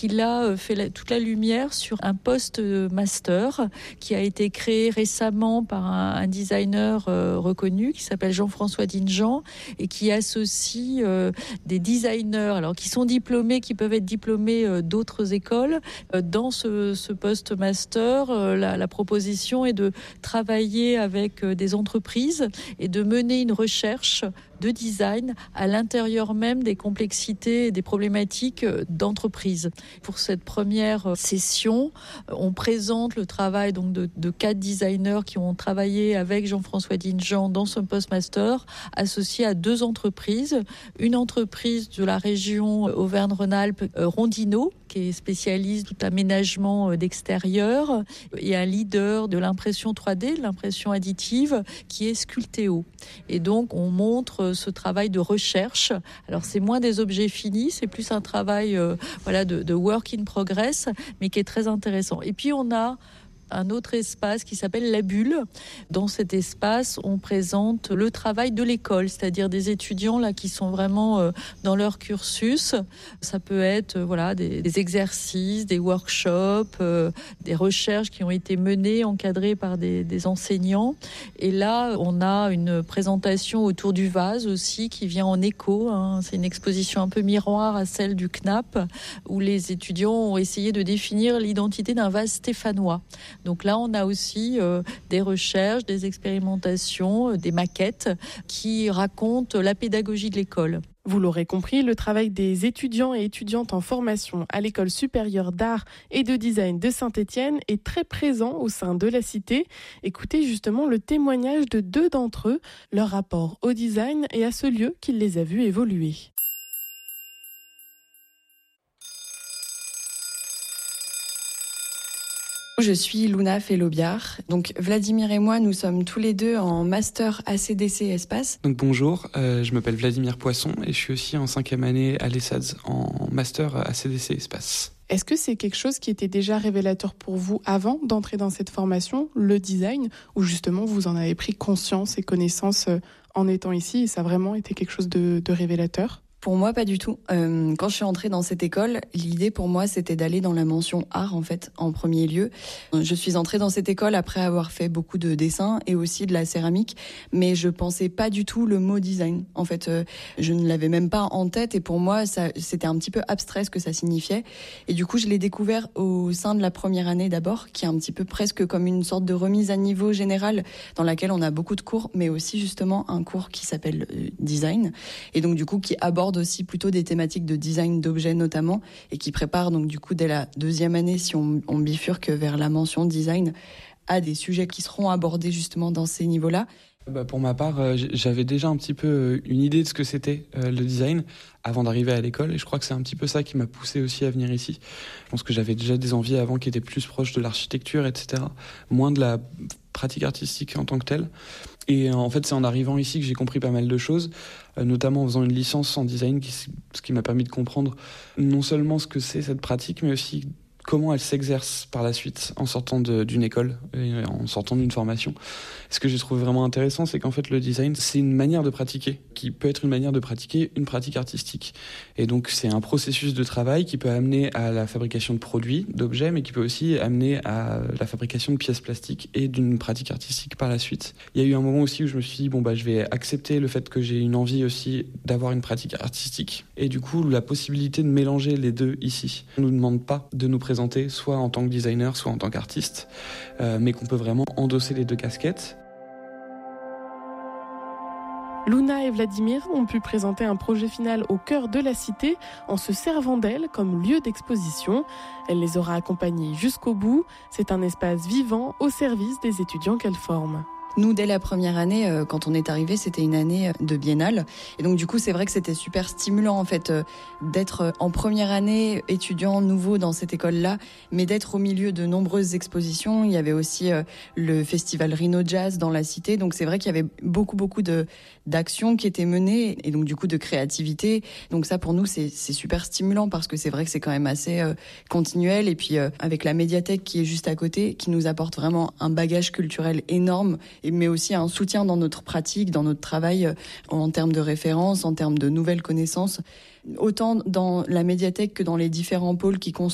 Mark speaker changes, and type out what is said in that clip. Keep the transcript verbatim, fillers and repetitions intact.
Speaker 1: qui là fait la, toute la lumière sur un poste master qui a été créé récemment par un, un designer euh, reconnu qui s'appelle Jean-François Dinjean et qui associe euh, des designers alors qui sont diplômés, qui peuvent être diplômés euh, d'autres écoles. Euh, dans ce, ce poste master, euh, la, la proposition est de travailler avec euh, des entreprises et de mener une recherche de design à l'intérieur même des complexités et des problématiques d'entreprise. Pour cette première session, on présente le travail donc de, de quatre designers qui ont travaillé avec Jean-François Dinjean dans son postmaster, associé à deux entreprises. Une entreprise de la région Auvergne-Rhône-Alpes, Rondino, qui est spécialiste tout l'aménagement d'extérieur, et un leader de l'impression trois D, de l'impression additive, qui est Sculteo. Et donc, on montre ce travail de recherche. Alors, c'est moins des objets finis, c'est plus un travail euh, voilà, de, de work in progress, mais qui est très intéressant. Et puis, on a un autre espace qui s'appelle la bulle. Dans cet espace, on présente le travail de l'école, c'est-à-dire des étudiants là qui sont vraiment euh, dans leur cursus. Ça peut être euh, voilà des, des exercices, des workshops, euh, des recherches qui ont été menées, encadrées par des, des enseignants. Et là, on a une présentation autour du vase aussi qui vient en écho. Hein. C'est une exposition un peu miroir à celle du C N A P où les étudiants ont essayé de définir l'identité d'un vase stéphanois. Donc là, on a aussi euh, des recherches, des expérimentations, euh, des maquettes qui racontent la pédagogie de l'école.
Speaker 2: Vous l'aurez compris, le travail des étudiants et étudiantes en formation à l'École supérieure d'art et de design de Saint-Étienne est très présent au sein de la cité. Écoutez justement le témoignage de deux d'entre eux, leur rapport au design et à ce lieu qui les a vus évoluer.
Speaker 3: Je suis Luna Fellobiard. Donc Vladimir et moi, nous sommes tous les deux en master A C D C Espace.
Speaker 4: Donc bonjour, euh, je m'appelle Vladimir Poisson et je suis aussi en cinquième année à l'E S A D S en master A C D C Espace.
Speaker 2: Est-ce que c'est quelque chose qui était déjà révélateur pour vous avant d'entrer dans cette formation, le design, ou justement vous en avez pris conscience et connaissance en étant ici et ça a vraiment été quelque chose de, de révélateur ?
Speaker 3: Pour moi, pas du tout. Euh, quand je suis entrée dans cette école, l'idée pour moi, c'était d'aller dans la mention art, en fait, en premier lieu. Je suis entrée dans cette école après avoir fait beaucoup de dessins et aussi de la céramique, mais je pensais pas du tout le mot design. En fait, euh, je ne l'avais même pas en tête et pour moi, ça, c'était un petit peu abstrait ce que ça signifiait. Et du coup, je l'ai découvert au sein de la première année d'abord, qui est un petit peu presque comme une sorte de remise à niveau général dans laquelle on a beaucoup de cours, mais aussi justement un cours qui s'appelle euh, design et donc du coup qui aborde aussi plutôt des thématiques de design d'objets notamment et qui prépare donc du coup dès la deuxième année si on, on bifurque vers la mention design à des sujets qui seront abordés justement dans ces niveaux-là.
Speaker 4: Bah pour ma part, euh, j'avais déjà un petit peu une idée de ce que c'était euh, le design avant d'arriver à l'école et je crois que c'est un petit peu ça qui m'a poussé aussi à venir ici. Je pense que j'avais déjà des envies avant qui étaient plus proches de l'architecture, et cetera. Moins de la pratique artistique en tant que telle. Et en fait, c'est en arrivant ici que j'ai compris pas mal de choses, euh, notamment en faisant une licence en design, qui, ce qui m'a permis de comprendre non seulement ce que c'est cette pratique, mais aussi comment elle s'exerce par la suite en sortant de, d'une école et en sortant d'une formation. Ce que j'ai trouvé vraiment intéressant, c'est qu'en fait le design, c'est une manière de pratiquer, qui peut être une manière de pratiquer une pratique artistique. Et donc c'est un processus de travail qui peut amener à la fabrication de produits, d'objets, mais qui peut aussi amener à la fabrication de pièces plastiques et d'une pratique artistique par la suite. Il y a eu un moment aussi où je me suis dit, bon bah je vais accepter le fait que j'ai une envie aussi d'avoir une pratique artistique. Et du coup, la possibilité de mélanger les deux ici. On ne nous demande pas de nous présenter soit en tant que designer, soit en tant qu'artiste, euh, mais qu'on peut vraiment endosser les deux casquettes.
Speaker 2: Luna et Vladimir ont pu présenter un projet final au cœur de la cité en se servant d'elle comme lieu d'exposition. Elle les aura accompagnés jusqu'au bout. C'est un espace vivant au service des étudiants qu'elle forme.
Speaker 3: Nous, dès la première année, euh, quand on est arrivé, c'était une année de biennale. Et donc, du coup, c'est vrai que c'était super stimulant, en fait, euh, d'être en première année étudiant nouveau dans cette école-là, mais d'être au milieu de nombreuses expositions. Il y avait aussi euh, le festival Rhino Jazz dans la cité. Donc, c'est vrai qu'il y avait beaucoup, beaucoup de, d'actions qui étaient menées et donc, du coup, de créativité. Donc, ça, pour nous, c'est, c'est super stimulant parce que c'est vrai que c'est quand même assez euh, continuel. Et puis, euh, avec la médiathèque qui est juste à côté, qui nous apporte vraiment un bagage culturel énorme, mais aussi un soutien dans notre pratique, dans notre travail en termes de références, en termes de nouvelles connaissances, autant dans la médiathèque que dans les différents pôles qui constituent